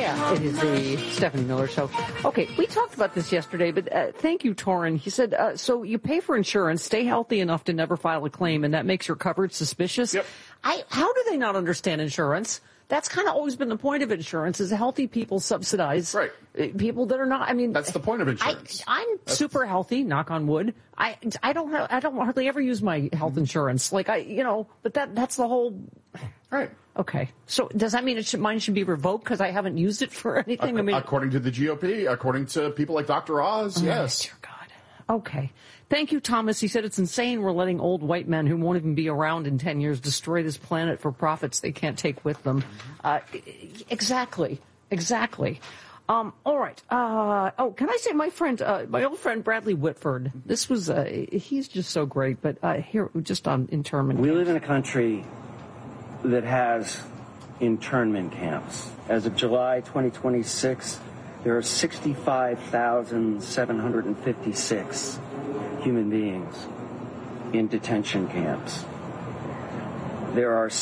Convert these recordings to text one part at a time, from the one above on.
Yeah, it is the Stephanie Miller Show. Okay, we talked about this yesterday, but thank you, Torrin. He said, so you pay for insurance, stay healthy enough to never file a claim, and that makes your coverage suspicious? Yep. How do they not understand insurance? That's kind of always been the point of insurance, is healthy people subsidize people that are not. I mean, that's the point of insurance. I'm super healthy, knock on wood. I don't hardly ever use my health insurance. Like but that's the whole. Right. Okay. So does that mean mine should be revoked because I haven't used it for anything? According to the GOP, according to people like Dr. Oz, yes. Dear God. Okay. Thank you, Thomas. He said it's insane we're letting old white men who won't even be around in 10 years destroy this planet for profits they can't take with them. Exactly. All right. Can I say my old friend Bradley Whitford, this was, he's just so great, but here, just on internment. We live in a country that has internment camps. As of July 2026, there are 65,756 human beings in detention camps. There are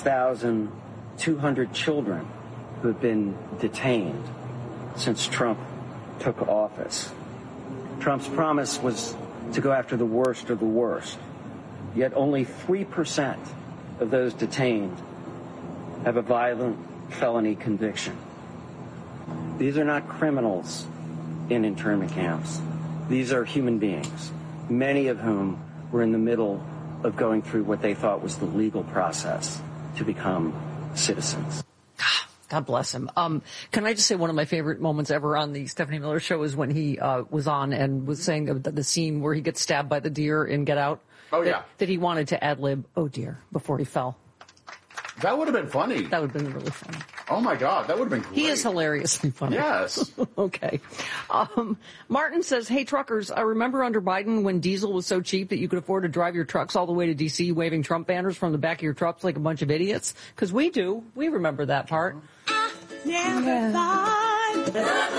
6,200 children who have been detained since Trump took office. Trump's promise was to go after the worst of the worst, yet only 3% of those detained have a violent felony conviction. These are not criminals in internment camps. These are human beings, many of whom were in the middle of going through what they thought was the legal process to become citizens. God bless him. Can I just say one of my favorite moments ever on the Stephanie Miller Show is when he was on and was saying the scene where he gets stabbed by the deer in Get Out. Oh, yeah. That he wanted to ad-lib, oh dear, before he fell. That would have been funny. That would have been really funny. Oh, my God. That would have been great. He is hilariously funny. Yes. Okay. Martin says, hey, truckers, I remember under Biden when diesel was so cheap that you could afford to drive your trucks all the way to D.C. waving Trump banners from the back of your trucks like a bunch of idiots. Because we do. We remember that part. Never thought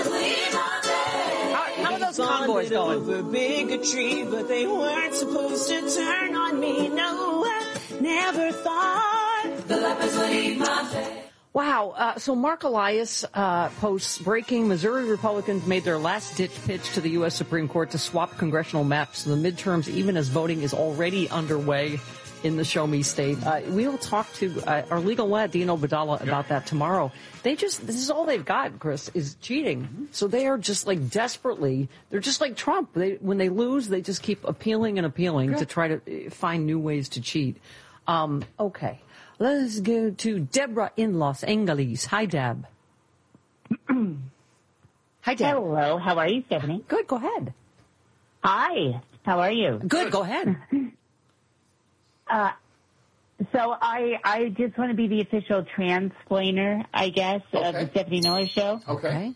how are those convoys going? Over bigotry, but they weren't supposed to turn on me. No, I never thought the lepers would eat my face. Wow. So Mark Elias posts, breaking, Missouri Republicans made their last-ditch pitch to the U.S. Supreme Court to swap congressional maps to the midterms, even as voting is already underway in the Show Me State. We will talk to our legal lad, Dino Badala, about that tomorrow. This is all they've got, Chris, is cheating. Mm-hmm. So they are just like desperately, they're just like Trump. When they lose, they just keep appealing and appealing to try to find new ways to cheat. Okay. Let's go to Deborah in Los Angeles. Hi, Deb. Hi, Deb. Hello. How are you, Stephanie? Good. Go ahead. Hi. How are you? Good. Go ahead. So I just want to be the official transplainer, I guess, of the Stephanie Miller Show. Okay.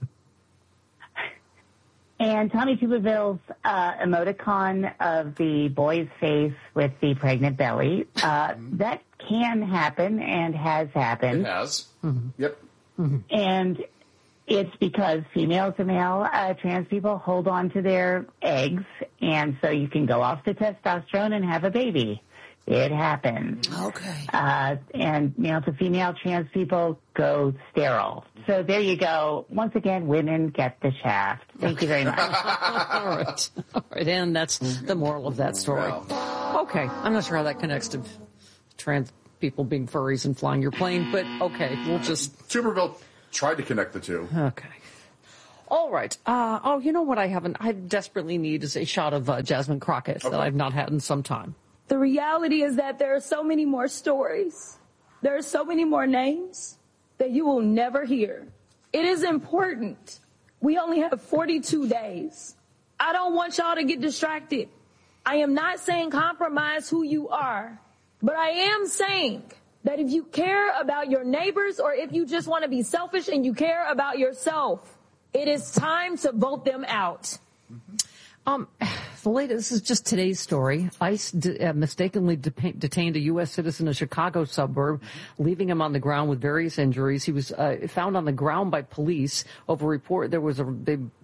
And Tommy Tuberville's emoticon of the boy's face with the pregnant belly, that can happen and has happened. It has. Mm-hmm. Yep. Mm-hmm. And it's because female to male trans people hold on to their eggs, and so you can go off the testosterone and have a baby. It happens. Okay. And male to female trans people go sterile. So there you go. Once again, women get the shaft. Thank you very much. All right. And that's the moral of that story. Okay. I'm not sure how that connects to trans people being furries and flying your plane, but okay. We'll just... Tuberville tried to connect the two. Okay. All right. You know what I desperately need is a shot of Jasmine Crockett that I've not had in some time. The reality is that there are so many more stories. There are so many more names that you will never hear. It is important. We only have 42 days. I don't want y'all to get distracted. I am not saying compromise who you are, but I am saying that if you care about your neighbors or if you just want to be selfish and you care about yourself, it is time to vote them out. The latest, this is just today's story. ICE mistakenly detained a U.S. citizen in a Chicago suburb, leaving him on the ground with various injuries. He was found on the ground by police over report. They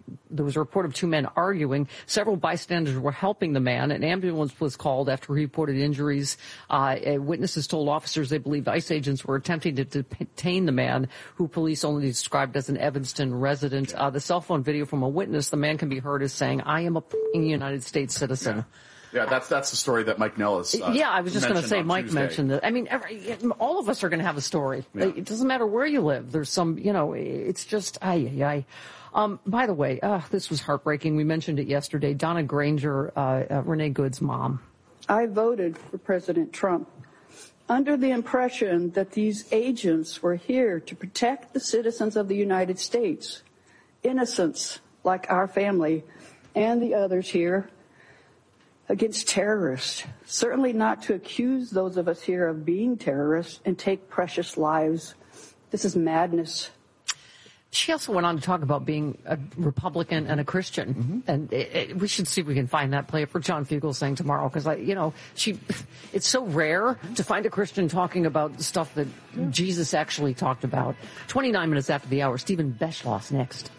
there was a report of two men arguing. Several bystanders were helping the man. An ambulance was called after he reported injuries. Witnesses told officers they believed ICE agents were attempting to detain the man, who police only described as an Evanston resident. The cell phone video from a witness, the man can be heard as saying, "I am a United States citizen." Yeah, that's the story that Mike Nellis I was just going to say, Mike Tuesday. mentioned that. I mean, all of us are going to have a story. Yeah. It doesn't matter where you live. There's some, it's just, by the way, this was heartbreaking. We mentioned it yesterday. Donna Granger, Renee Good's mom. I voted for President Trump under the impression that these agents were here to protect the citizens of the United States, innocents like our family and the others here, against terrorists, certainly not to accuse those of us here of being terrorists and take precious lives. This is madness. She also went on to talk about being a Republican and a Christian. Mm-hmm. And we should see if we can find that, play it for John Fugelsang tomorrow, because, it's so rare to find a Christian talking about stuff that Jesus actually talked about. 29 minutes after the hour, Stephen Beschloss next.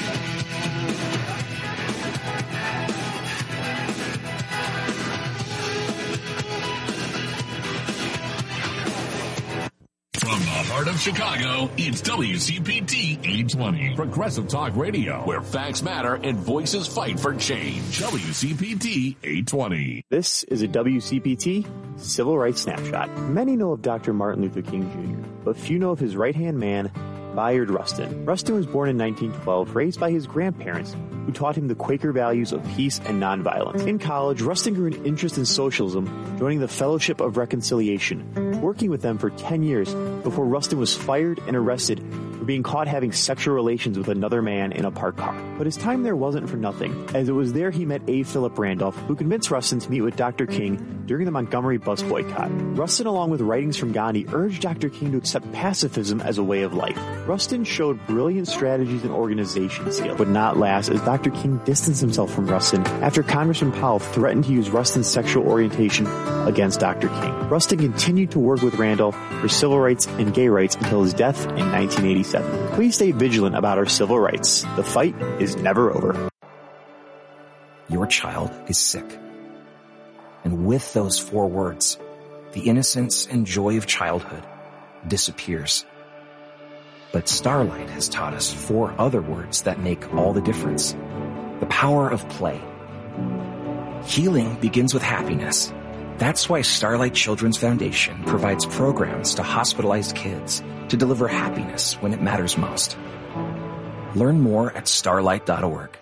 From the heart of Chicago, it's WCPT 820. Progressive Talk Radio, where facts matter and voices fight for change. WCPT 820. This is a WCPT Civil Rights Snapshot. Many know of Dr. Martin Luther King Jr., but few know of his right-hand man, Bayard Rustin. Rustin was born in 1912, raised by his grandparents, who taught him the Quaker values of peace and nonviolence. In college, Rustin grew an interest in socialism, joining the Fellowship of Reconciliation, working with them for 10 years before Rustin was fired and arrested for being caught having sexual relations with another man in a parked car. But his time there wasn't for nothing, as it was there he met A. Philip Randolph, who convinced Rustin to meet with Dr. King during the Montgomery bus boycott. Rustin, along with writings from Gandhi, urged Dr. King to accept pacifism as a way of life. Rustin showed brilliant strategies and organization skills, but not last, as Dr. King distanced himself from Rustin after Congressman Powell threatened to use Rustin's sexual orientation against Dr. King. Rustin continued to work with Randolph for civil rights and gay rights until his death in 1987. Please stay vigilant about our civil rights. The fight is never over. Your child is sick. And with those 4 words, the innocence and joy of childhood disappears. But Starlight has taught us 4 other words that make all the difference. The power of play. Healing begins with happiness. That's why Starlight Children's Foundation provides programs to hospitalized kids to deliver happiness when it matters most. Learn more at starlight.org.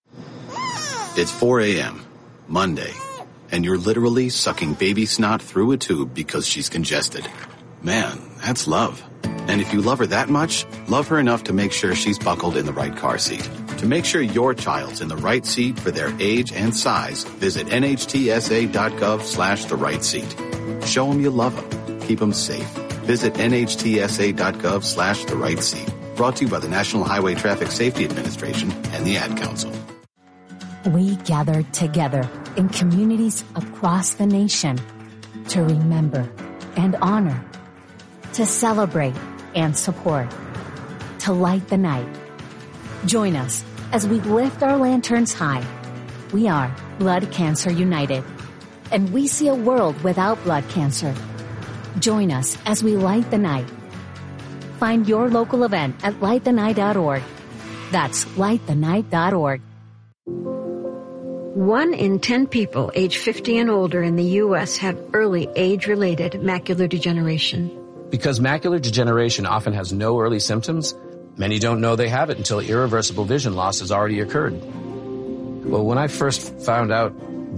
It's 4 a.m., Monday, and you're literally sucking baby snot through a tube because she's congested. Man, that's love. And if you love her that much, love her enough to make sure she's buckled in the right car seat. To make sure your child's in the right seat for their age and size, visit nhtsa.gov/the right seat. Show them you love them. Keep them safe. Visit nhtsa.gov/the right seat. Brought to you by the National Highway Traffic Safety Administration and the Ad Council. We gathered together in communities across the nation to remember and honor, to celebrate and support, to light the night. Join us as we lift our lanterns high. We are Blood Cancer United, and we see a world without blood cancer. Join us as we light the night. Find your local event at lightthenight.org. That's lightthenight.org. 1 in 10 people age 50 and older in the U.S. have early age-related macular degeneration. Because macular degeneration often has no early symptoms, many don't know they have it until irreversible vision loss has already occurred. Well, when I first found out